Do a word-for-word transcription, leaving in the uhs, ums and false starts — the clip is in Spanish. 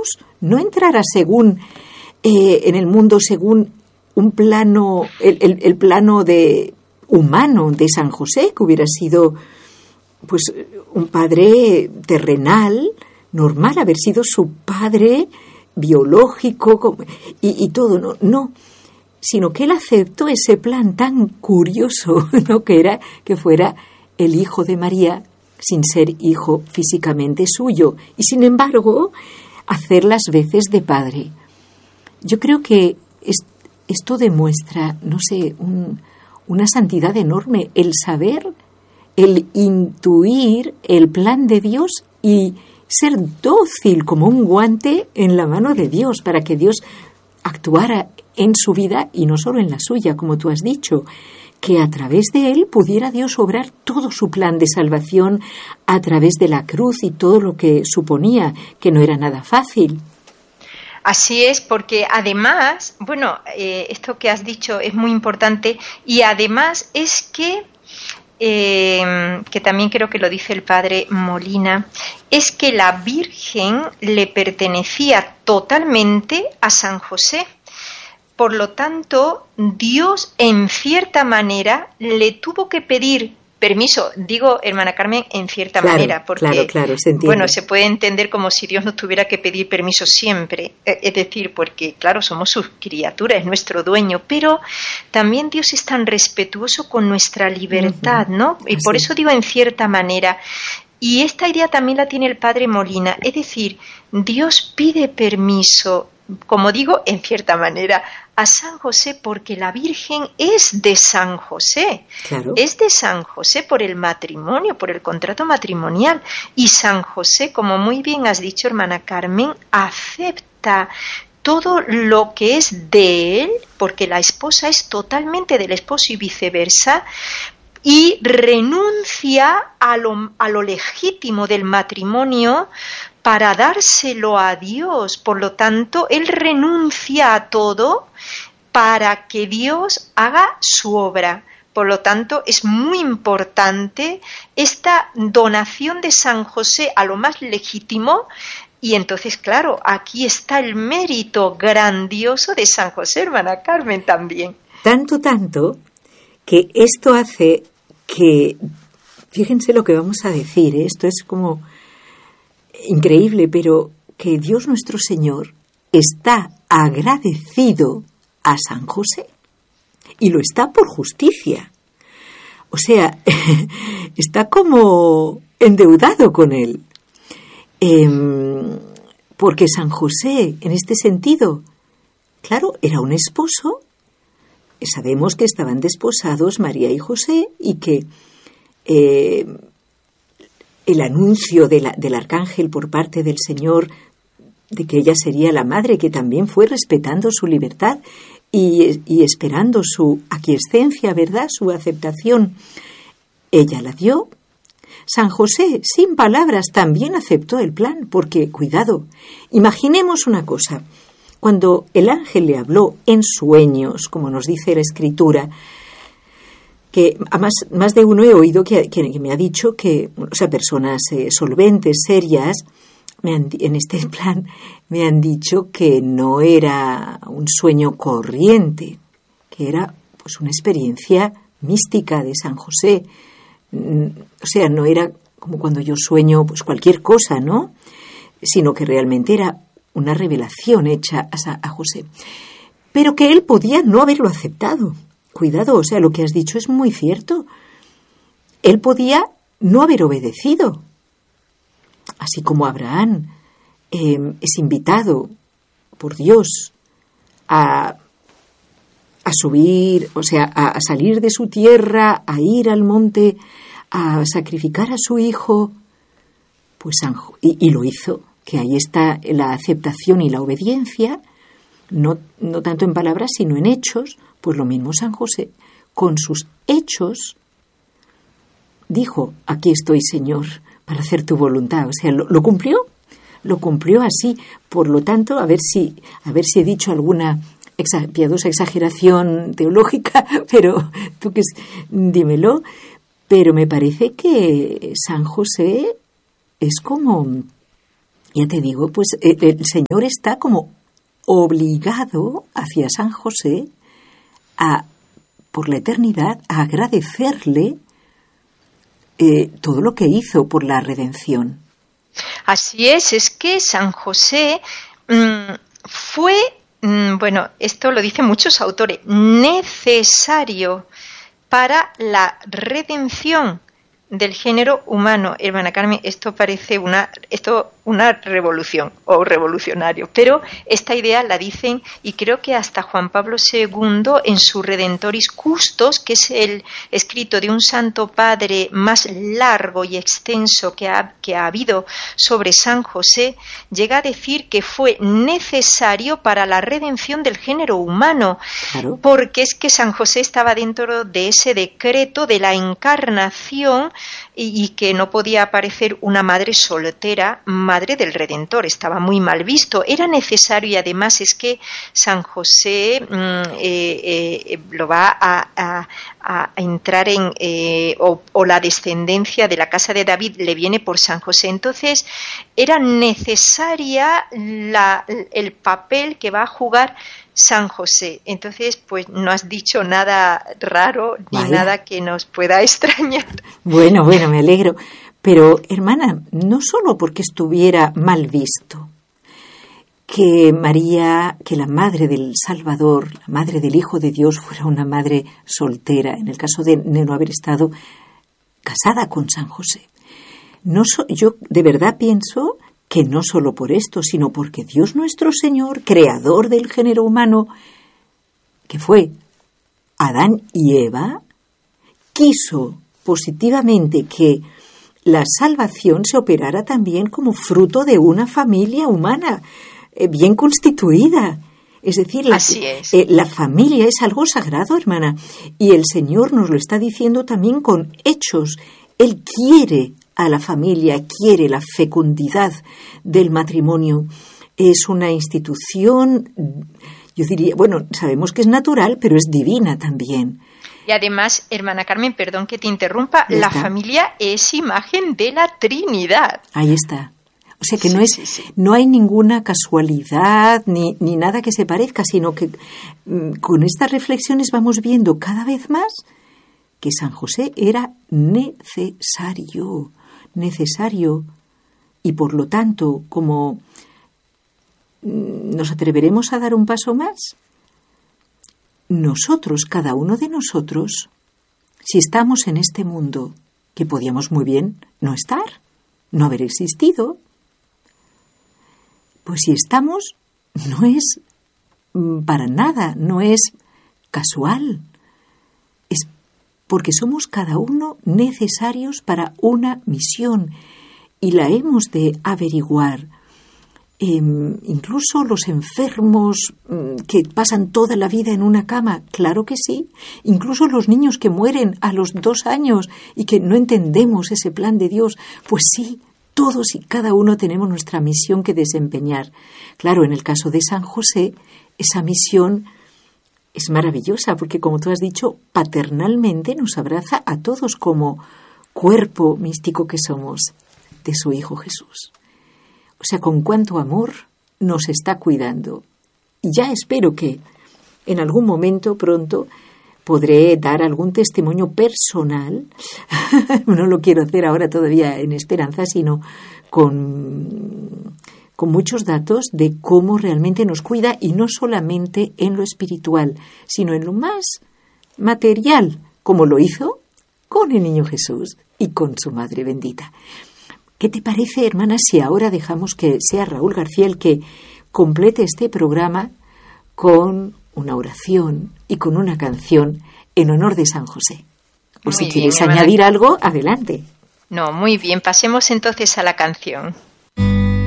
no entrara según eh, en el mundo según un plano, el, el, el plano de humano de San José, que hubiera sido pues un padre terrenal, normal, haber sido su padre biológico y, y todo, no, no, sino que él aceptó ese plan tan curioso, ¿no?, que era que fuera el hijo de María sin ser hijo físicamente suyo, y sin embargo hacer las veces de padre. Yo creo que es, esto demuestra, no sé, un, una santidad enorme, el saber, el intuir el plan de Dios y ser dócil como un guante en la mano de Dios para que Dios actuara en su vida y no solo en la suya, como tú has dicho, que a través de él pudiera Dios obrar todo su plan de salvación a través de la cruz y todo lo que suponía, que no era nada fácil. Así es, porque además, bueno, eh, esto que has dicho es muy importante y además es que, eh, que también creo que lo dice el padre Molina, es que la Virgen le pertenecía totalmente a San José. Por lo tanto, Dios en cierta manera le tuvo que pedir permiso, digo, hermana Carmen, en cierta claro, manera, porque claro, claro, se entiende. Bueno, se puede entender como si Dios nos tuviera que pedir permiso siempre, es decir, porque claro, somos sus criaturas, es nuestro dueño, pero también Dios es tan respetuoso con nuestra libertad, ¿no? Y por eso digo en cierta manera. Y esta idea también la tiene el padre Molina, es decir, Dios pide permiso, como digo, en cierta manera, a San José porque la Virgen es de San José, claro. Es de San José por el matrimonio, por el contrato matrimonial. Y San José, como muy bien has dicho, hermana Carmen, acepta todo lo que es de él, porque la esposa es totalmente del esposo y viceversa, y renuncia a lo, a lo legítimo del matrimonio para dárselo a Dios. Por lo tanto, él renuncia a todo para que Dios haga su obra. Por lo tanto, es muy importante esta donación de San José a lo más legítimo. Y entonces, claro, aquí está el mérito grandioso de San José, hermana Carmen, también. Tanto, tanto, que esto hace que, fíjense lo que vamos a decir, ¿eh? Esto es como increíble, pero que Dios nuestro Señor está agradecido a San José y lo está por justicia. O sea, está como endeudado con él. Eh, porque San José, en este sentido, claro, era un esposo. Sabemos que estaban desposados María y José y que eh, el anuncio de la, del arcángel por parte del Señor de que ella sería la madre, que también fue respetando su libertad y, y esperando su aquiescencia, ¿verdad?, su aceptación, ella la dio. San José, sin palabras, también aceptó el plan, porque, cuidado, imaginemos una cosa. Cuando el ángel le habló en sueños, como nos dice la Escritura, que además más de uno he oído que, que, que me ha dicho que, o sea, personas eh, solventes, serias, me han, en este plan me han dicho que no era un sueño corriente, que era pues una experiencia mística de San José. O sea, no era como cuando yo sueño pues cualquier cosa, ¿no? Sino que realmente era una revelación hecha a, a José. Pero que él podía no haberlo aceptado. Cuidado, o sea, lo que has dicho es muy cierto. Él podía no haber obedecido. Así como Abraham eh, es invitado por Dios a, a subir, o sea, a, a salir de su tierra, a ir al monte, a sacrificar a su hijo, pues y, y lo hizo, que ahí está la aceptación y la obediencia, no, no tanto en palabras, sino en hechos. Pues lo mismo San José, con sus hechos, dijo, aquí estoy, Señor, para hacer tu voluntad. O sea, lo, lo cumplió, lo cumplió así. Por lo tanto, a ver si, a ver si he dicho alguna exa, piadosa exageración teológica, pero tú que dímelo. Pero me parece que San José es como ya te digo, pues el, el Señor está como obligado hacia San José a, por la eternidad, a agradecerle eh, todo lo que hizo por la redención. Así es, es que San José mmm, fue, mmm, bueno, esto lo dicen muchos autores, necesario para la redención del género humano. Hermana Carmen, esto parece una, esto, una revolución o revolucionario, pero esta idea la dicen, y creo que hasta Juan Pablo segundo en su Redentoris Custos, que es el escrito de un santo padre más largo y extenso que ha, que ha habido sobre San José, llega a decir que fue necesario para la redención del género humano, claro, porque es que San José estaba dentro de ese decreto de la encarnación y, y que no podía aparecer una madre soltera, madre del Redentor, estaba muy mal visto, era necesario, y además es que San José mm, eh, eh, lo va a, a, a entrar en, eh, o, o la descendencia de la casa de David le viene por San José, entonces era necesaria la, el papel que va a jugar San José. Entonces, pues no has dicho nada raro ni Vaya. nada que nos pueda extrañar. Bueno, bueno, me alegro. Pero, hermana, no solo porque estuviera mal visto, que María, que la madre del Salvador, la madre del Hijo de Dios, fuera una madre soltera, en el caso de no haber estado casada con San José. No so, yo de verdad pienso que no solo por esto, sino porque Dios nuestro Señor, creador del género humano, que fue Adán y Eva, quiso positivamente que la salvación se operara también como fruto de una familia humana eh, bien constituida. Es decir, la, Así es. eh, la familia es algo sagrado, hermana, y el Señor nos lo está diciendo también con hechos. Él quiere a la familia, quiere la fecundidad del matrimonio. Es una institución, yo diría, bueno, sabemos que es natural, pero es divina también. Y además, hermana Carmen, perdón que te interrumpa, la familia es imagen de la Trinidad. Ahí está. O sea que sí, no es, sí, sí. no hay ninguna casualidad ni, ni nada que se parezca, sino que mm, con estas reflexiones vamos viendo cada vez más que San José era necesario, necesario, y por lo tanto, como nos atreveremos a dar un paso más, nosotros, cada uno de nosotros, si estamos en este mundo, que podíamos muy bien no estar, no haber existido, pues si estamos, no es para nada, no es casual, es porque somos cada uno necesarios para una misión y la hemos de averiguar. Eh, incluso los enfermos eh, que pasan toda la vida en una cama, claro que sí. Incluso los niños que mueren a los dos años y que no entendemos ese plan de Dios, pues sí, todos y cada uno tenemos nuestra misión que desempeñar. Claro, en el caso de San José, esa misión es maravillosa porque, como tú has dicho, paternalmente nos abraza a todos como cuerpo místico que somos de su Hijo Jesús. O sea, con cuánto amor nos está cuidando. Y ya espero que en algún momento pronto podré dar algún testimonio personal. No lo quiero hacer ahora todavía en esperanza, sino con, con muchos datos de cómo realmente nos cuida, y no solamente en lo espiritual, sino en lo más material, como lo hizo con el niño Jesús y con su madre bendita. ¿Qué te parece, hermana, si ahora dejamos que sea Raúl García el que complete este programa con una oración y con una canción en honor de San José? O si quieres añadir algo, adelante. No, muy bien, pasemos entonces a la canción.